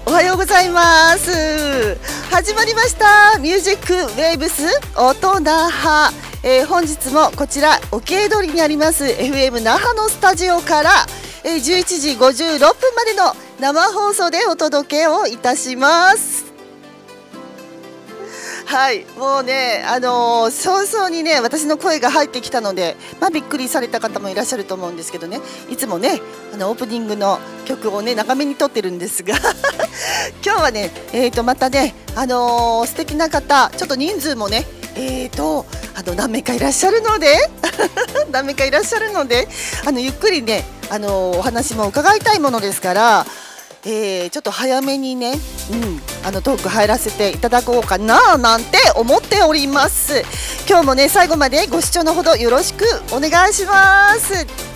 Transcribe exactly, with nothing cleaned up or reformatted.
おはようございます。始まりましたミュージックウェーブス音那覇、えー、本日もこちら沖江通りにあります エフエム 那覇のスタジオから、えー、じゅういちじごじゅうろっぷんまでの生放送でお届けをいたします。はい、もうね、あのー、早々にね私の声が入ってきたので、まあ、びっくりされた方もいらっしゃると思うんですけどね、いつもねあのオープニングの曲をね長めに撮ってるんですが今日はね、えー、とまたね、あのー、素敵な方、ちょっと人数もね、えー、とあの何名かいらっしゃるので何名かいらっしゃるのであのゆっくりね、あのー、お話も伺いたいものですから、えー、ちょっと早めにね、うん、あのトーク入らせていただこうかななんて思っております。今日もね最後までご視聴のほどよろしくお願いします。